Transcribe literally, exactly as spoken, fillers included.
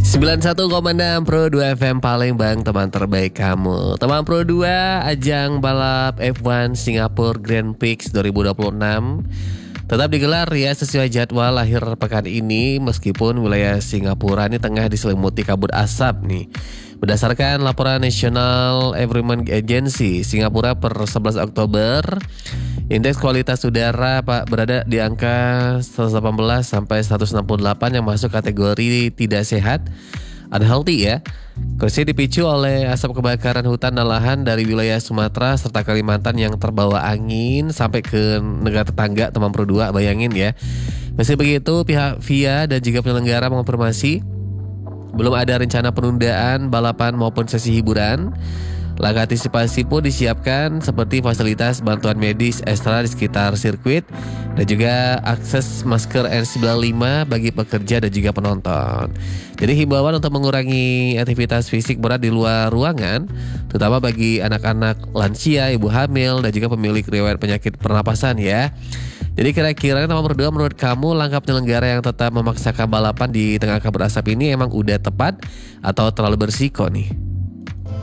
sembilan puluh satu koma enam Pro dua F M Palembang, teman terbaik kamu. Teman Pro dua, ajang balap F satu Singapore Grand Prix dua ribu dua puluh enam tetap digelar ya sesuai jadwal akhir pekan ini, meskipun wilayah Singapura ini tengah diselimuti kabut asap nih. Berdasarkan laporan National Environment Agency Singapura per sebelas Oktober, indeks kualitas udara Pak berada di angka seratus delapan belas sampai seratus enam puluh delapan yang masuk kategori tidak sehat, unhealthy ya. Kondisi dipicu oleh asap kebakaran hutan dan lahan dari wilayah Sumatera serta Kalimantan yang terbawa angin sampai ke negara tetangga, teman Pro dua, bayangin ya. Meski begitu, pihak V I A dan juga penyelenggara mengonfirmasi belum ada rencana penundaan balapan maupun sesi hiburan. Langkah antisipasi pun disiapkan seperti fasilitas bantuan medis ekstra di sekitar sirkuit dan juga akses masker N sembilan puluh lima bagi pekerja dan juga penonton. Jadi himbauan untuk mengurangi aktivitas fisik berat di luar ruangan, terutama bagi anak-anak, lansia, ibu hamil dan juga pemilik riwayat penyakit pernapasan ya. Jadi kira-kira teman berdua, menurut kamu langkah penyelenggara yang tetap memaksakan balapan di tengah kabut asap ini emang udah tepat atau terlalu bersiko nih?